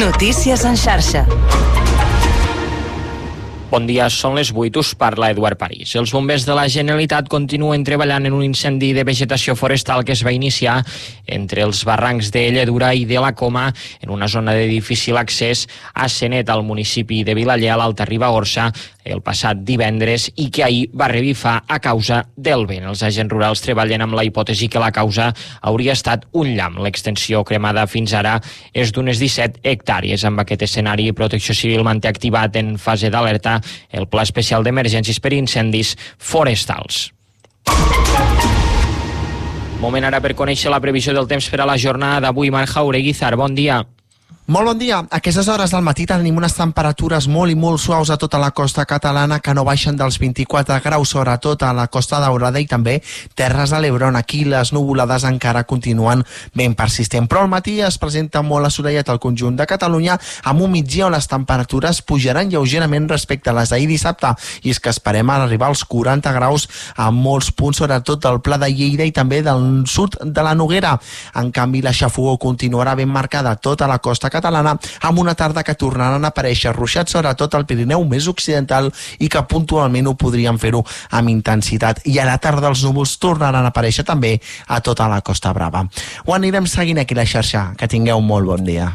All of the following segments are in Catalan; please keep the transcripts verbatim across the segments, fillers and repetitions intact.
Notícies en xarxa. Bon dia, són les vuit, us parla Eduard París. Els bombers de la Generalitat continuen treballant en un incendi de vegetació forestal que es va iniciar entre els barrancs de Lledura i de la Coma, en una zona de difícil accés a Senet, al municipi de Vilaller, a l'Alta Ribagorça, el passat divendres, i que ahir va revifar a causa del vent. Els agents rurals treballen amb la hipòtesi que la causa hauria estat un llamp. L'extensió cremada fins ara és d'unes disset hectàrees. Amb aquest escenari, Protecció Civil manté activat en fase d'alerta el Pla Especial d'Emergències per Incendis Forestals. Moment ara per conèixer la previsió del temps per a la jornada d'avui. Marc Jauregui-Zar, bon dia. Molt bon dia. A aquestes hores del matí tenim unes temperatures molt i molt suaus a tota la costa catalana, que no baixen dels vint-i-quatre graus, sobretot a la Costa Daurada i també Terres de l'Ebre, on aquí les nuvolades encara continuen ben persistents. Però al matí es presenta molt assolellat al conjunt de Catalunya, amb un migdia on les temperatures pujaran lleugerament respecte a les d'ahir dissabte, i és que esperem arribar als quaranta graus a molts punts, sobretot del Pla de Lleida i també del sud de la Noguera. En canvi, la xafogor continuarà ben marcada a tota la costa catalana, amb una tarda que tornaran a aparèixer ruixats sobretot al Pirineu més occidental i que puntualment ho podrien fer-ho amb intensitat. I a la tarda els núvols tornaran a aparèixer també a tota la Costa Brava. Ho anirem seguint aquí a la xarxa. Que tingueu molt bon dia.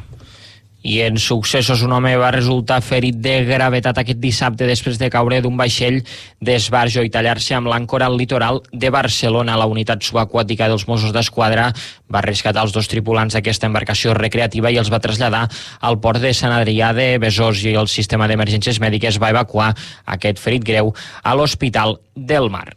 I en successos, un home va resultar ferit de gravetat aquest dissabte després de caure d'un vaixell d'esbarjo i tallar-se amb l'àncora al litoral de Barcelona. La unitat subaquàtica dels Mossos d'Esquadra va rescatar els dos tripulants d'aquesta embarcació recreativa i els va traslladar al port de Sant Adrià de Besòs, i el sistema d'emergències mèdiques va evacuar aquest ferit greu a l'Hospital del Mar.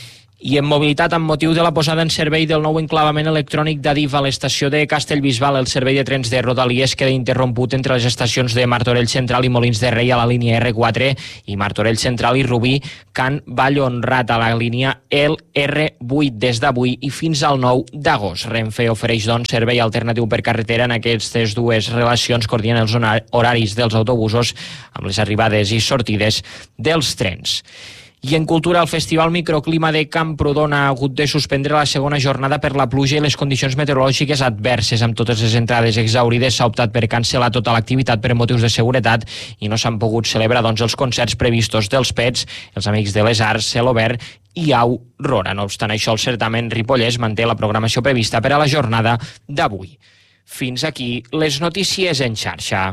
I en mobilitat, amb motiu de la posada en servei del nou enclavament electrònic d'Adif a l'estació de Castellbisbal, el servei de trens de Rodalies queda interromput entre les estacions de Martorell Central i Molins de Rei a la línia erre quatre i Martorell Central i Rubí Can Vallhonrat a la línia el erre vuit des d'avui i fins al nou d'agost. Renfe ofereix, doncs, servei alternatiu per carretera en aquestes dues relacions, coordinant els horaris dels autobusos amb les arribades i sortides dels trens. I en cultura, el Festival Microclima de Camprodon ha hagut de suspendre la segona jornada per la pluja i les condicions meteorològiques adverses. Amb totes les entrades exaurides, s'ha optat per cancel·lar tota l'activitat per motius de seguretat i no s'han pogut celebrar, doncs, els concerts previstos dels Pets, els Amics de les Arts, Celobert i Aurora. No obstant això, el certamen ripollès manté la programació prevista per a la jornada d'avui. Fins aquí les notícies en xarxa.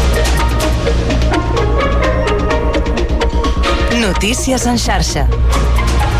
Notícies en xarxa.